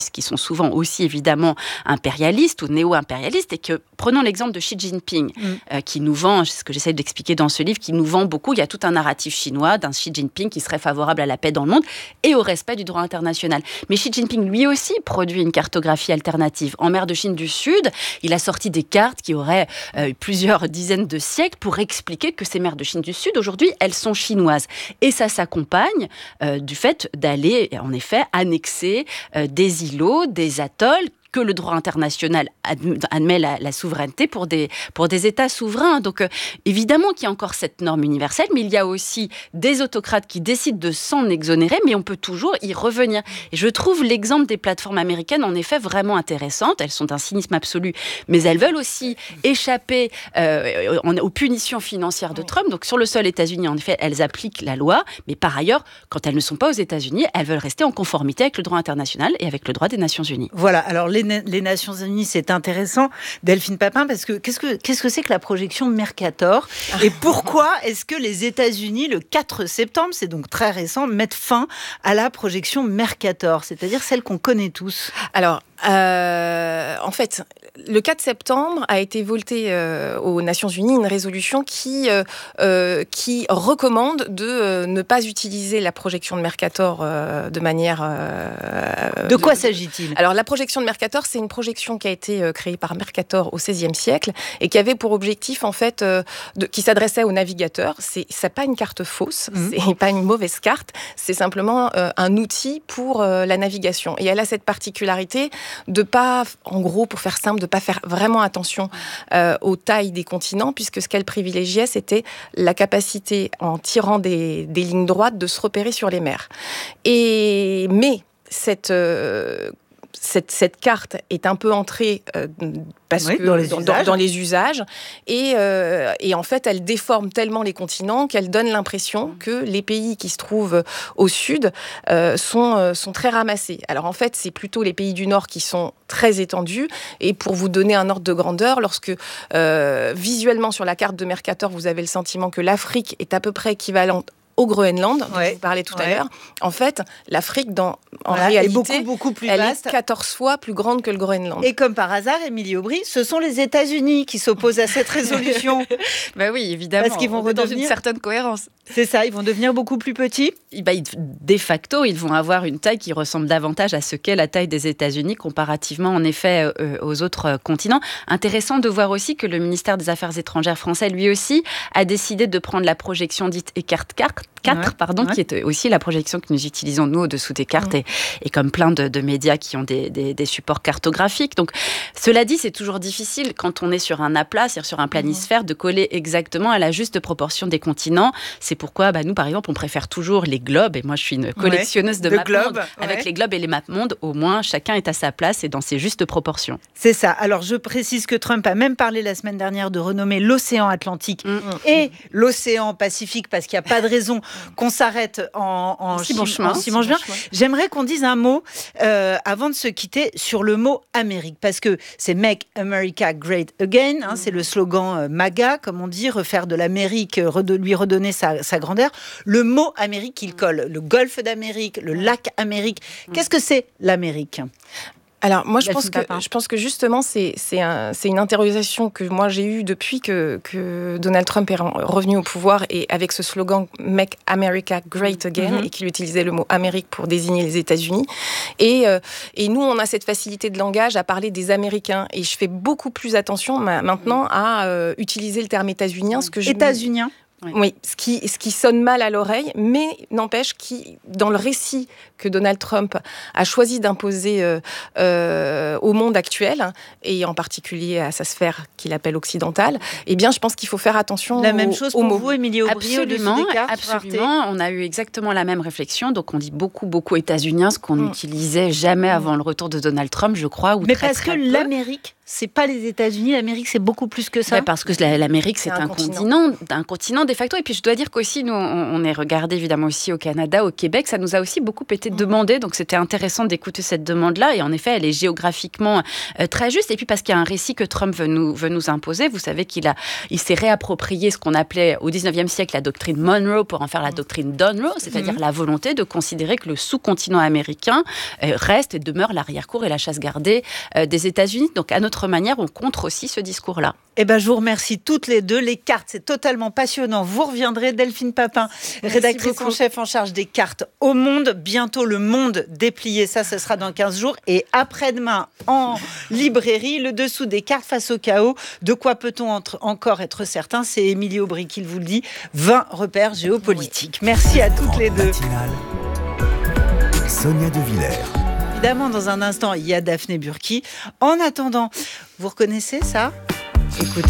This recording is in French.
qui sont souvent aussi évidemment impérialistes ou néo-impérialistes, et que, prenons l'exemple de Xi Jinping, qui nous vend, c'est ce que j'essaie d'expliquer dans ce livre, qui nous vend beaucoup, il y a tout un narratif chinois d'un Xi Jinping qui serait favorable à la paix dans le monde et au respect du droit international. Mais Xi Jinping, lui aussi, produit une cartographie alternative. En mer de Chine du Sud, il a sorti des cartes qui auraient plusieurs dizaines de siècles pour expliquer que ces mers de Chine du Sud, aujourd'hui, elles sont chinoises. Et ça s'accompagne du fait d'aller, en effet, annexer des îlots, des atolls, que le droit international admet la souveraineté pour des États souverains. Donc, évidemment qu'il y a encore cette norme universelle, mais il y a aussi des autocrates qui décident de s'en exonérer, mais on peut toujours y revenir. Et je trouve l'exemple des plateformes américaines, en effet, vraiment intéressante. Elles sont d'un cynisme absolu, mais elles veulent aussi échapper aux punitions financières de Trump. Donc, sur le sol États-Unis, en effet, elles appliquent la loi, mais par ailleurs, quand elles ne sont pas aux États-Unis, elles veulent rester en conformité avec le droit international et avec le droit des Nations Unies. Voilà, alors les Nations Unies, c'est intéressant, Delphine Papin, parce que qu'est-ce que c'est que la projection Mercator et pourquoi est-ce que les États-Unis, le 4 septembre, c'est donc très récent, mettent fin à la projection Mercator, c'est-à-dire celle qu'on connaît tous? Alors, en fait, le 4 septembre a été voté aux Nations Unies une résolution qui recommande de ne pas utiliser la projection de Mercator de manière... De quoi s'agit-il? Alors, la projection de Mercator, c'est une projection qui a été créée par Mercator au XVIe siècle et qui avait pour objectif, en fait, qui s'adressait aux navigateurs. C'est pas une carte fausse, c'est pas une mauvaise carte, c'est simplement un outil pour la navigation. Et elle a cette particularité de pas, en gros, pour faire simple, de pas faire vraiment attention aux tailles des continents, puisque ce qu'elle privilégiait, c'était la capacité, en tirant des lignes droites, de se repérer sur les mers. Mais cette carte est un peu entrée dans les usages et en fait elle déforme tellement les continents qu'elle donne l'impression que les pays qui se trouvent au sud sont très ramassés. Alors en fait c'est plutôt les pays du nord qui sont très étendus, et pour vous donner un ordre de grandeur, lorsque visuellement sur la carte de Mercator vous avez le sentiment que l'Afrique est à peu près équivalente au Groenland, dont je vous parlais tout à l'heure. En fait, l'Afrique, en réalité, est beaucoup plus elle vaste. est 14 fois plus grande que le Groenland. Et comme par hasard, Émilie Aubry, ce sont les États-Unis qui s'opposent à cette résolution. Ben oui, évidemment. Parce qu'ils vont redevenir... dans une certaine cohérence. C'est ça, ils vont devenir beaucoup plus petits. De facto, ils vont avoir une taille qui ressemble davantage à ce qu'est la taille des États-Unis comparativement, en effet, aux autres continents. Intéressant de voir aussi que le ministère des Affaires étrangères français, lui aussi, a décidé de prendre la projection dite écart 4, qui est aussi la projection que nous utilisons, nous, au-dessous des cartes, et comme plein de médias qui ont des supports cartographiques. Donc, cela dit, c'est toujours difficile, quand on est sur un aplat, c'est-à-dire sur un planisphère, de coller exactement à la juste proportion des continents. C'est pourquoi, nous, par exemple, on préfère toujours les globes, et moi, je suis une collectionneuse de mapmondes. Avec les globes et les mapmondes, au moins, chacun est à sa place et dans ses justes proportions. C'est ça. Alors, je précise que Trump a même parlé la semaine dernière de renommer l'océan Atlantique et l'océan Pacifique, parce qu'il n'y a pas de raison qu'on s'arrête en si bon chemin. J'aimerais qu'on dise un mot avant de se quitter sur le mot Amérique, parce que c'est Make America Great Again, c'est le slogan MAGA, comme on dit, refaire de l'Amérique, lui redonner sa grandeur. Le mot Amérique, il colle. Le golfe d'Amérique, le lac Amérique. Qu'est-ce que c'est l'Amérique ? Alors moi je pense que justement c'est une interrogation que moi j'ai eue depuis que Donald Trump est revenu au pouvoir, et avec ce slogan Make America Great Again, et qu'il utilisait le mot Amérique pour désigner les États-Unis, et nous on a cette facilité de langage à parler des Américains, et je fais beaucoup plus attention maintenant à utiliser le terme états-unien, États-unien. Oui, ce qui sonne mal à l'oreille, mais n'empêche dans le récit que Donald Trump a choisi d'imposer au monde actuel, et en particulier à sa sphère qu'il appelle occidentale, eh bien, je pense qu'il faut faire attention La même chose pour vous, Émilie Aubry, absolument. On a eu exactement la même réflexion. Donc, on dit beaucoup états-unien, ce qu'on n'utilisait jamais avant le retour de Donald Trump, je crois. Mais parce que l'Amérique, c'est pas les États-Unis, l'Amérique, c'est beaucoup plus que ça. Parce que l'Amérique, c'est un continent de facto. Et puis, je dois dire qu'aussi, nous, on est regardé évidemment aussi au Canada, au Québec. Ça nous a aussi beaucoup été demandé. Donc, c'était intéressant d'écouter cette demande-là. Et en effet, elle est géographiquement très juste. Et puis, parce qu'il y a un récit que Trump veut nous imposer. Vous savez qu'il s'est réapproprié ce qu'on appelait au 19e siècle la doctrine Monroe pour en faire la doctrine Donroe, c'est-à-dire la volonté de considérer que le sous-continent américain reste et demeure l'arrière-cour et la chasse gardée des États-Unis. Donc, à notre manière, on contre aussi ce discours-là. Je vous remercie toutes les deux. Les cartes, c'est totalement passionnant. Vous reviendrez, Delphine Papin, rédactrice en chef en charge des cartes au Monde. Bientôt, le Monde déplié. Ça, ce sera dans 15 jours. Et après-demain, en librairie, le dessous des cartes face au chaos. De quoi peut-on encore être certain? C'est Émilie Aubry qui vous le dit. 20 repères géopolitiques. Merci à toutes les deux. Sonia De Villers. Évidemment, dans un instant, il y a Daphné Burki. En attendant, vous reconnaissez ça? Écoutez.